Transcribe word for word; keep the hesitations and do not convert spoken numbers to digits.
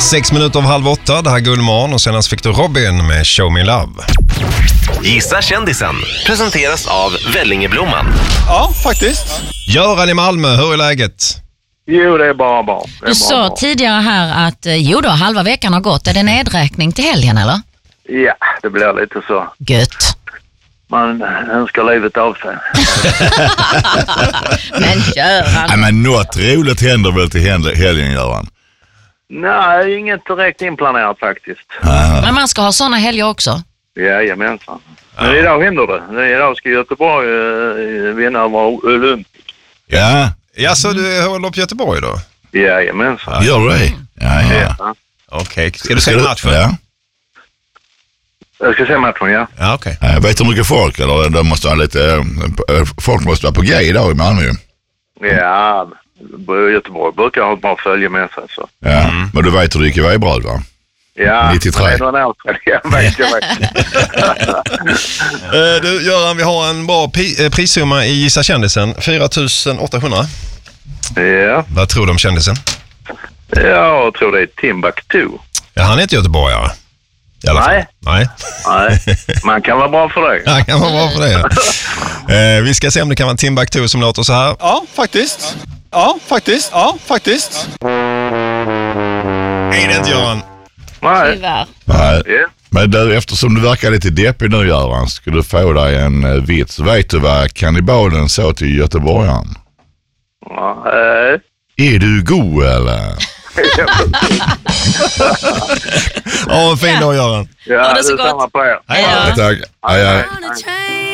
Sex minuter av halv åtta, det här är Gullman och senast fick du Robin med Show Me Love. Gissa kändisen presenteras av Vellingeblomman. Ja, faktiskt. Göran i Malmö, hur är läget? Jo, det är bara bra. Det är Du bara sa bra. tidigare här att eh, jo då, halva veckan har gått. Är det nedräkning till helgen eller? Ja, det blir lite så. Gött. Man önskar livet av sig. Men Göran. Nej, men något roligt händer väl till hel- helgen, Göran? Nej, inget direkt inplanerat faktiskt. Men man ska ha såna helger också. Jajamensan. Men idag händer det. Idag ska Göteborg uh, vinna över Olymp. Ja, Ja, så du håller upp Göteborg då? Jajamensan. gör du det? Ja, ja. Ja. Okej, okay. Ska du se matchen? Ja. Jag ska se matchen, ja. Ja, okej. Okay. Vet du hur mycket folk? Eller de måste ha lite, eh, folk måste vara på grej idag i Malmö. Ja, Göteborg brukar ha ett bra följe med sig. Så. Ja, mm. Men du vet hur det gick i Vägbröd, va? Ja, nittiotre. det är någon år sedan. Jag vet, jag vet. Uh, du, Göran, vi har en bra pi- eh, prissumma i Gissa kändisen. fyra tusen åttahundra. Ja. Vad tror du om kändisen? Jag tror det är Timbuktu. Ja, han är inte göteborgare. I alla fall. Nej. Nej. Nej, man kan vara bra för det. Ja, kan vara bra för det. Ja. Eh, vi ska se om det kan vara Timbuktu som låter så här. Ja, faktiskt. Ja, faktiskt. Ja, faktiskt. Är det inte, Göran? Nej. Tyvärr. Nej. Ja. Men du, eftersom du verkar lite deppig nu, Göran, skulle du få dig en eh, vits. Vet du vad kannibalen sa till göteborgaren? Ja, eh. Är du god eller? Ja, en fin dag, Göran. Ja, Ha det det så är gott. samma på er. Hej då. Tack. Hej, hej. Hej.